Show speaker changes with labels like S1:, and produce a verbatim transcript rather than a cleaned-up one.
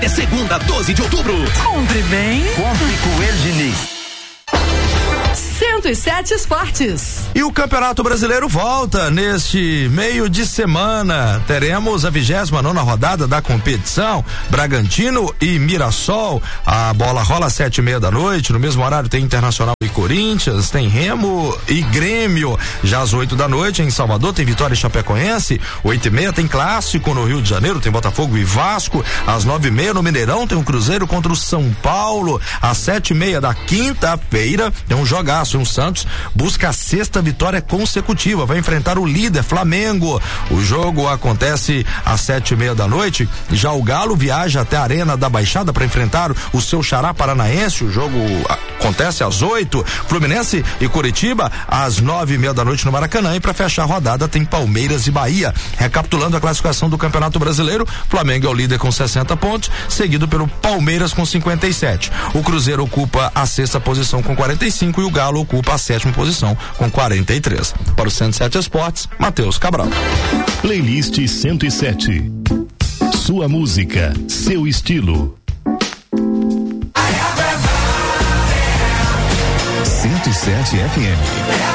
S1: É segunda, doze de outubro.
S2: Compre bem.
S3: Compre com El Diniz.
S2: cento e sete Esportes.
S4: E o Campeonato Brasileiro volta neste meio de semana. Teremos a vigésima nona rodada da competição. Bragantino e Mirassol. A bola rola às sete e meia da noite. No mesmo horário tem Internacional e Corinthians. Tem Remo e Grêmio. Já às oito da noite em Salvador tem Vitória e Chapecoense. Oito e meia tem Clássico no Rio de Janeiro. Tem Botafogo e Vasco. Às nove e meia no Mineirão tem um Cruzeiro contra o São Paulo. Às sete e meia da quinta-feira tem um jogaço. O Santos busca a sexta vitória consecutiva, vai enfrentar o líder Flamengo. O jogo acontece às sete e meia da noite. Já o Galo viaja até a Arena da Baixada para enfrentar o seu xará paranaense. O jogo acontece às oito. Fluminense e Curitiba às nove e meia da noite no Maracanã. E para fechar a rodada tem Palmeiras e Bahia. Recapitulando a classificação do Campeonato Brasileiro, Flamengo é o líder com sessenta pontos, seguido pelo Palmeiras com cinquenta e sete. O Cruzeiro ocupa a sexta posição com quarenta e cinco e o Galo ocupa a sétima posição com quarenta e três. Para o cento e sete Esportes, Matheus Cabral.
S5: Playlist cento e sete. Sua música, seu estilo. cento e sete F M.